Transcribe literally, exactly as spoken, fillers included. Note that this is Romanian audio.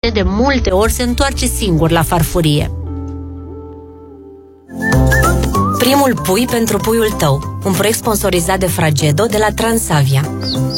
de multe ori se întoarce singur la farfurie. Primul pui pentru puiul tău, un proiect sponsorizat de Fragedo de la Transavia.